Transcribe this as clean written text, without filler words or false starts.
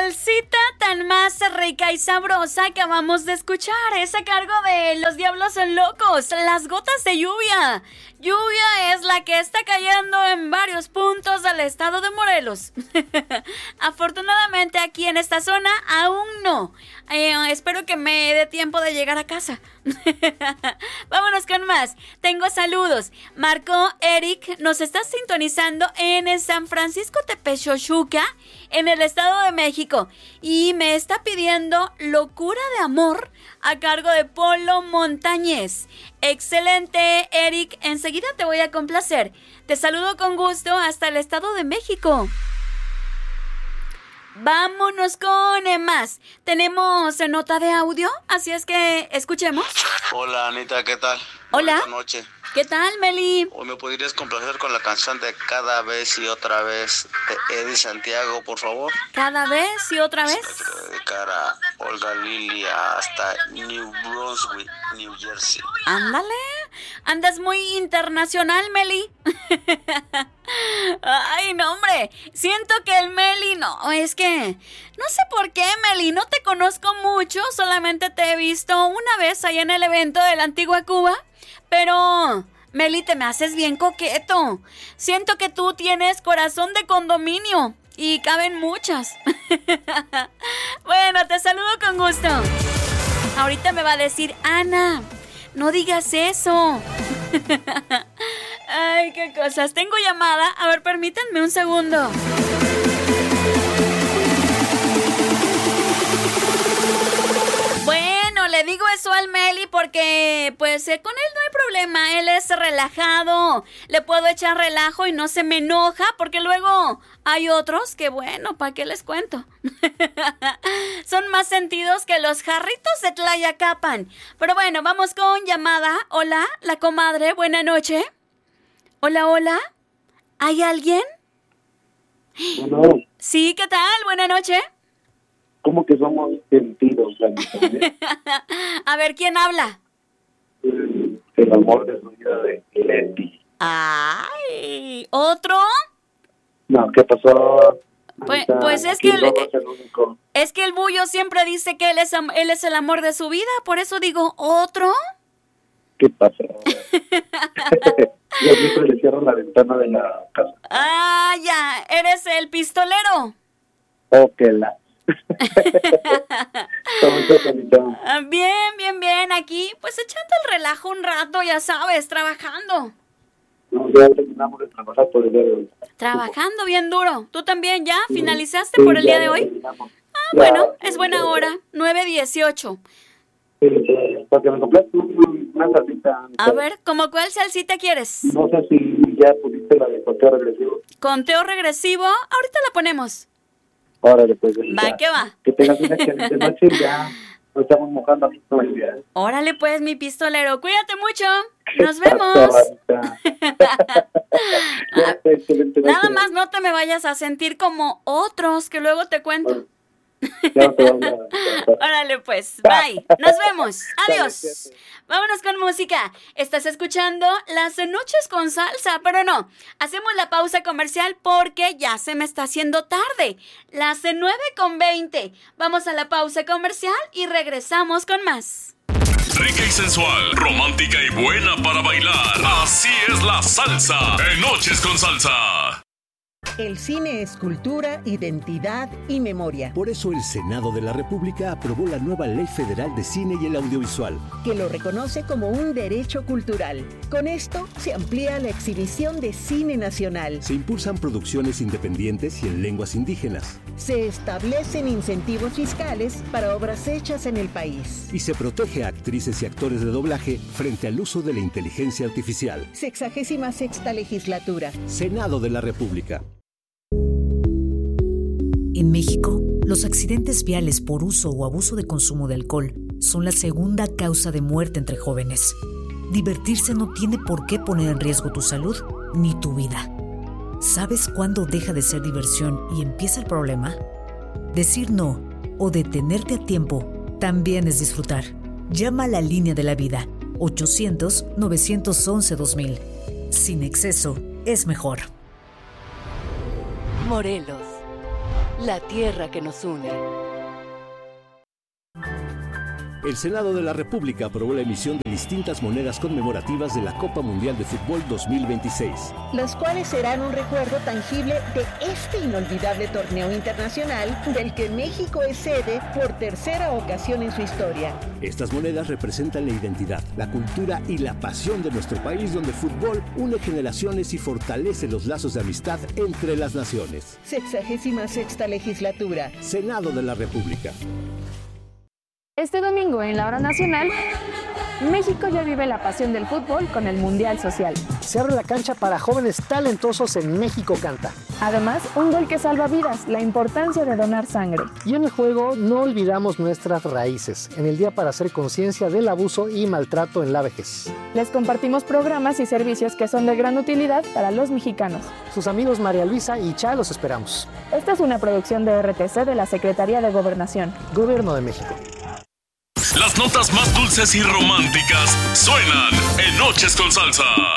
salsita tan más rica y sabrosa que acabamos de escuchar es a cargo de Los Diablos Son Locos, Las Gotas de Lluvia. Lluvia es la que está cayendo en varios puntos del estado de Morelos. Afortunadamente aquí en esta zona aún no. Espero que me dé tiempo de llegar a casa. Vámonos con más. Tengo saludos. Marco Eric nos está sintonizando en San Francisco Tepechochuca, en el Estado de México, y me está pidiendo Locura de Amor a cargo de Polo Montañez. Excelente, Eric. Enseguida te voy a complacer. Te saludo con gusto hasta el Estado de México. Vámonos con más. Tenemos nota de audio, así es que escuchemos. Hola, Anita, ¿qué tal? Hola. Buenas noches. ¿Qué tal, Meli? ¿O me podrías complacer con la canción de Cada Vez y Otra Vez de Eddie Santiago, por favor? ¿Cada vez y otra vez? Se la quiero dedicar a Olga Lilia hasta New Brunswick, New Jersey. Ándale, andas muy internacional, Meli. Ay, no, hombre, siento que el Meli no, es que no sé por qué, Meli, no te conozco mucho, solamente te he visto una vez allá en el evento de la Antigua Cuba, pero Meli, te me haces bien coqueto. Siento que tú tienes corazón de condominio y caben muchas. Bueno, te saludo con gusto. Ahorita me va a decir, Ana, no digas eso. Ay, qué cosas. Tengo llamada. A ver, permítanme un segundo. Bueno, le digo eso al Meli porque, pues, con él no hay problema. Él es relajado. Le puedo echar relajo y no se me enoja porque luego hay otros que, bueno, ¿para qué les cuento? Son más sentidos que los jarritos de Tlayacapan. Pero bueno, vamos con llamada. Hola, la comadre, buena noche. Hola, hola. ¿Hay alguien? No. Sí, ¿qué tal? Buena noche. ¿Cómo que somos sentidos? A ver, ¿quién habla? El amor de su vida de Leti. Ay, ¿otro? No, ¿qué pasó? Pues es que el Bullo siempre dice que él es el amor de su vida, por eso digo, ¿otro? ¿Qué pasa? Yo siempre le cierro la ventana de la casa. Ah, ya, ¿eres el pistolero? Oh, que la... ¿Cómo estás, Anita? Bien, aquí, pues echando el relajo un rato, ya sabes, trabajando. No, ya terminamos de trabajar por el día de hoy. Trabajando bien duro. ¿Tú también ya finalizaste por el día de hoy? Terminamos. Ah, bueno, es buena hora, 9:18. Para que me compres una salsita. A ver, ¿cómo cuál salsita quieres? No sé si ya pusiste la de conteo regresivo. Conteo regresivo, ahorita la ponemos. Órale, pues. Va, ¿qué va? Que tengas una excelente noche y ya nos estamos mojando aquí todo el día. Órale, pues, mi pistolero, cuídate mucho. Nos vemos. Nada más no te me vayas a sentir como otros que luego te cuento. Órale, pues, bye. Nos vemos. Adiós. Vámonos con música. Estás escuchando Las Noches con Salsa, pero no. Hacemos la pausa comercial porque ya se me está haciendo tarde. Las 9:20. Vamos a la pausa comercial y regresamos con más. Rica y sensual, romántica y buena para bailar. Así es la salsa en Noches con Salsa. El cine es cultura, identidad y memoria. Por eso el Senado de la República aprobó la nueva Ley Federal de Cine y el Audiovisual, que lo reconoce como un derecho cultural. Con esto se amplía la exhibición de cine nacional. se impulsan producciones independientes y en lenguas indígenas, Se establecen incentivos fiscales para obras hechas en el país. y se protege a actrices y actores de doblaje frente al uso de la inteligencia artificial. 66ª legislatura. Senado de la República. En México, los accidentes viales por uso o abuso de consumo de alcohol son la segunda causa de muerte entre jóvenes. Divertirse no tiene por qué poner en riesgo tu salud ni tu vida. ¿Sabes cuándo deja de ser diversión y empieza el problema? Decir no o detenerte a tiempo también es disfrutar. Llama a la línea de la vida, 800-911-2000. Sin exceso, es mejor. Morelos. la tierra que nos une. El Senado de la República aprobó la emisión de distintas monedas conmemorativas de la Copa Mundial de Fútbol 2026. Las cuales serán un recuerdo tangible de este inolvidable torneo internacional del que México es sede por tercera ocasión en su historia. Estas monedas representan la identidad, la cultura y la pasión de nuestro país, donde el fútbol une generaciones y fortalece los lazos de amistad entre las naciones. 66ª legislatura. Senado de la República. Este domingo en la hora nacional, México ya vive la pasión del fútbol con el Mundial Social. Se abre la cancha para jóvenes talentosos en México Canta. Además, un gol que salva vidas, la importancia de donar sangre. Y en el juego no olvidamos nuestras raíces, en el día para hacer conciencia del abuso y maltrato en la vejez. Les compartimos programas y servicios que son de gran utilidad para los mexicanos. Sus amigos María Luisa y Cha los esperamos. Esta es una producción de RTC de la Secretaría de Gobernación. Gobierno de México. Las notas más dulces y románticas suenan en Noches con Salsa.